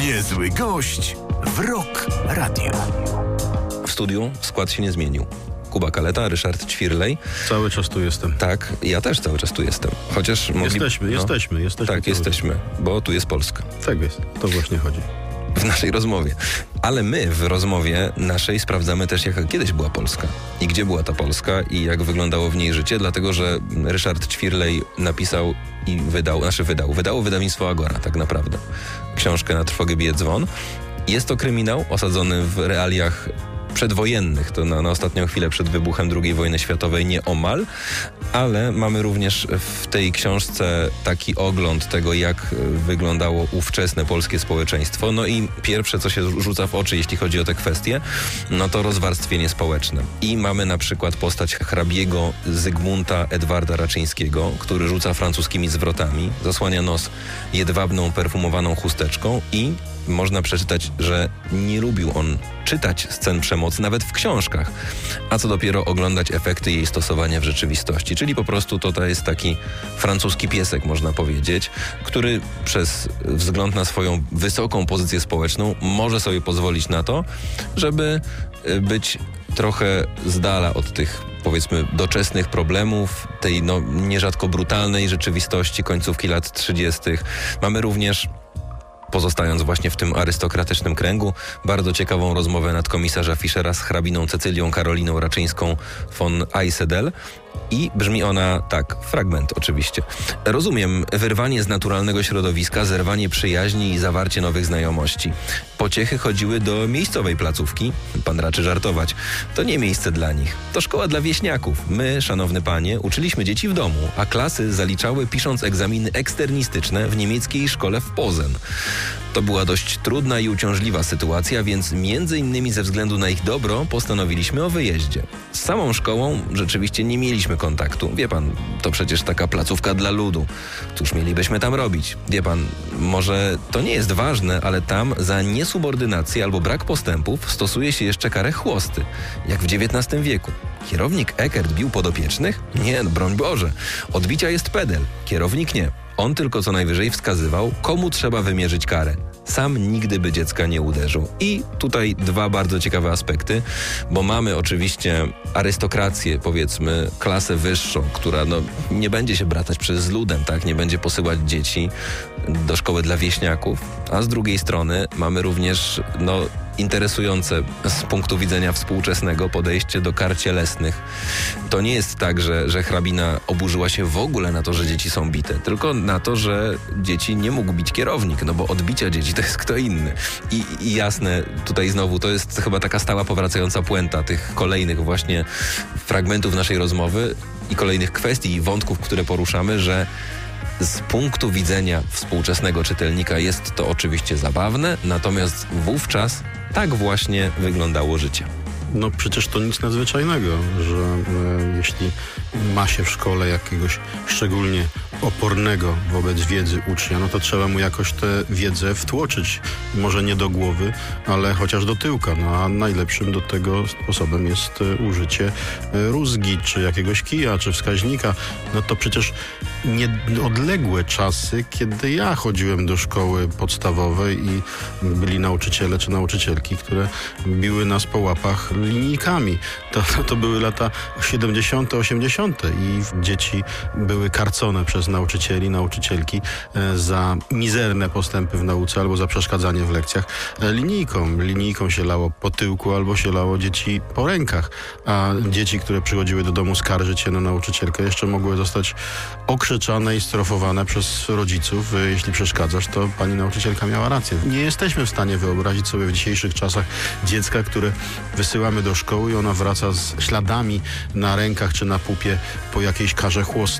Niezły gość w Rock Radio. W studiu skład się nie zmienił. Kuba Kaleta, Ryszard Ćwirlej. Cały czas tu jestem. Tak, ja też cały czas tu jestem. Chociaż Jesteśmy. Tak, jesteśmy, bo tu jest Polska. Tak jest, to właśnie chodzi. W naszej rozmowie. Ale my w rozmowie naszej sprawdzamy też, jaka kiedyś była Polska. I gdzie była ta Polska i jak wyglądało w niej życie, dlatego że Ryszard Ćwirlej napisał i wydało wydawnictwo Agora tak naprawdę. Książkę Na trwogę bije dzwon. Jest to kryminał osadzony w realiach przedwojennych, to na ostatnią chwilę przed wybuchem II wojny światowej nieomal, ale mamy również w tej książce taki ogląd tego, jak wyglądało ówczesne polskie społeczeństwo. No i pierwsze, co się rzuca w oczy, jeśli chodzi o te kwestie, no to rozwarstwienie społeczne. I mamy na przykład postać hrabiego Zygmunta Edwarda Raczyńskiego, który rzuca francuskimi zwrotami, zasłania nos jedwabną, perfumowaną chusteczką i można przeczytać, że nie lubił on czytać scen przemocy nawet w książkach, a co dopiero oglądać efekty jej stosowania w rzeczywistości. Czyli po prostu to jest taki francuski piesek, można powiedzieć, który przez wzgląd na swoją wysoką pozycję społeczną może sobie pozwolić na to, żeby być trochę z dala od tych, powiedzmy, doczesnych problemów, tej nierzadko brutalnej rzeczywistości końcówki lat 30. Mamy również, pozostając właśnie w tym arystokratycznym kręgu, bardzo ciekawą rozmowę nadkomisarza Fischera z hrabiną Cecylią Karoliną Raczyńską von Eisedel. I brzmi ona tak, fragment oczywiście. Rozumiem wyrwanie z naturalnego środowiska, zerwanie przyjaźni i zawarcie nowych znajomości. Pociechy chodziły do miejscowej placówki. Pan raczy żartować. To nie miejsce dla nich. To szkoła dla wieśniaków. My, szanowny panie, uczyliśmy dzieci w domu, a klasy zaliczały pisząc egzaminy eksternistyczne w niemieckiej szkole w Posen. To była dość trudna i uciążliwa sytuacja, więc między innymi ze względu na ich dobro postanowiliśmy o wyjeździe. Z samą szkołą rzeczywiście nie mieliśmy kontaktu. Wie pan, to przecież taka placówka dla ludu. Cóż mielibyśmy tam robić? Wie pan, może to nie jest ważne, ale tam za niesubordynację albo brak postępów stosuje się jeszcze karę chłosty, jak w XIX wieku. Kierownik Eckert bił podopiecznych? Nie, broń Boże. Odbicia jest pedel, kierownik nie. On tylko co najwyżej wskazywał, komu trzeba wymierzyć karę. Sam nigdy by dziecka nie uderzył. I tutaj dwa bardzo ciekawe aspekty, bo mamy oczywiście arystokrację, powiedzmy, klasę wyższą, która nie będzie się bratać z ludem, tak? Nie będzie posyłać dzieci do szkoły dla wieśniaków, a z drugiej strony mamy również interesujące z punktu widzenia współczesnego podejście do kar cielesnych. To nie jest tak, że hrabina oburzyła się w ogóle na to, że dzieci są bite, tylko na to, że dzieci nie mógł bić kierownik, bo odbicia dzieci to jest kto inny. I jasne, tutaj znowu to jest chyba taka stała powracająca puenta tych kolejnych właśnie fragmentów naszej rozmowy i kolejnych kwestii i wątków, które poruszamy, że z punktu widzenia współczesnego czytelnika jest to oczywiście zabawne, natomiast wówczas tak właśnie wyglądało życie. No przecież to nic nadzwyczajnego, że jeśli ma się w szkole jakiegoś szczególnie opornego wobec wiedzy ucznia, to trzeba mu jakoś tę wiedzę wtłoczyć. Może nie do głowy, ale chociaż do tyłka. A najlepszym do tego sposobem jest użycie rózgi, czy jakiegoś kija, czy wskaźnika. To przecież nieodległe czasy, kiedy ja chodziłem do szkoły podstawowej i byli nauczyciele czy nauczycielki, które biły nas po łapach linijkami. To były lata 70., 80. i dzieci były karcone przez nauczycielki za mizerne postępy w nauce albo za przeszkadzanie w lekcjach linijką się lało po tyłku albo się lało dzieci po rękach, a dzieci, które przychodziły do domu skarżyć się na nauczycielkę, jeszcze mogły zostać okrzyczane i strofowane przez rodziców. Jeśli przeszkadzasz, to pani nauczycielka miała rację. Nie jesteśmy w stanie wyobrazić sobie w dzisiejszych czasach dziecka, które wysyłamy do szkoły i ona wraca z śladami na rękach czy na pupie po jakiejś karze chłosty.